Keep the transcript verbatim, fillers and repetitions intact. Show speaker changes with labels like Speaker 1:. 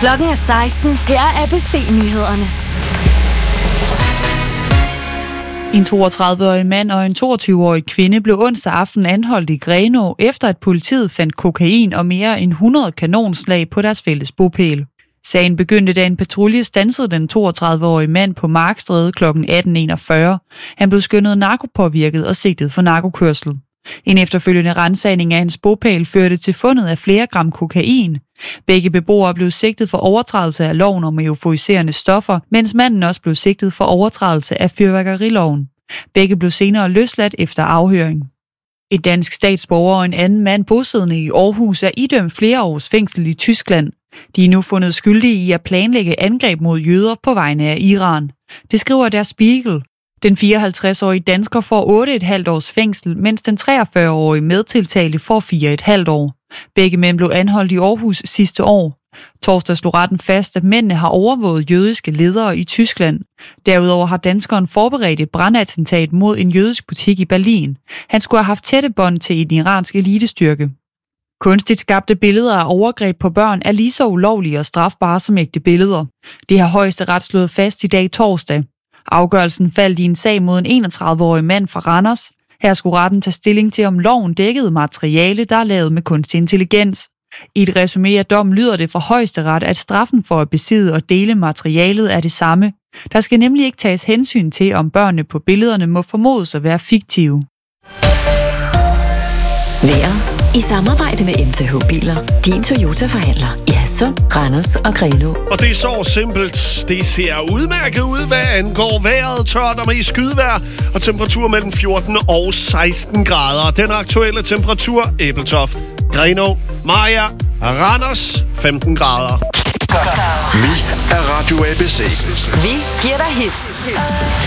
Speaker 1: Klokken er seksten. Her er A B C-nyhederne.
Speaker 2: En toogtredive-årig mand og en toogtyve-årig kvinde blev onsdag aften anholdt i Grenaa, efter at politiet fandt kokain og mere end hundrede kanonslag på deres fælles bopæl. Sagen begyndte, da en patrulje standsede den toogtredive-årige mand på Markstræde klokken atten enogfyrre. Han blev skønnet narkopåvirket og sigtet for narkokørsel. En efterfølgende ransagning af hans bopæl førte til fundet af flere gram kokain. Begge beboere blev sigtet for overtrædelse af loven om euforiserende stoffer, mens manden også blev sigtet for overtrædelse af fyrværkeriloven. Begge blev senere løsladt efter afhøring. Et dansk statsborger og en anden mand bosiddende i Aarhus er idømt flere års fængsel i Tyskland. De er nu fundet skyldige i at planlægge angreb mod jøder på vegne af Iran. Det skriver Der Spiegel. Den fireoghalvtreds-årige dansker får otte komma fem års fængsel, mens den treogfyrre-årige medtiltalte får fire komma fem år. Begge mænd blev anholdt i Aarhus sidste år. Torsdag slog retten fast, at mændene har overvåget jødiske ledere i Tyskland. Derudover har danskeren forberedt et brandattentat mod en jødisk butik i Berlin. Han skulle have haft tætte bånd til en iransk elitestyrke. Kunstigt skabte billeder af overgreb på børn er lige så ulovlige og strafbare som ægte billeder. Det har Højesteret slået fast i dag torsdag. Afgørelsen faldt i en sag mod en enogtredive-årig mand fra Randers. Her skulle retten tage stilling til, om loven dækkede materiale, der er lavet med kunstig intelligens. I et resumé af dommen lyder det fra Højesteret, at straffen for at besidde og dele materialet er det samme. Der skal nemlig ikke tages hensyn til, om børnene på billederne må formodes at være fiktive.
Speaker 3: Vejret i samarbejde med M T H Biler. Din Toyota-forhandler i Hadsund, Randers og Grenaa.
Speaker 4: Og det er så simpelt. Det ser udmærket ud, hvad angår vejret. Tørt og med skydetvejr og temperatur mellem fjorten og seksten grader. Den aktuelle temperatur: Ebeltoft, Grenaa, Mariager, Randers femten grader.
Speaker 5: Vi er Radio A B C.
Speaker 1: Vi giver dig hits.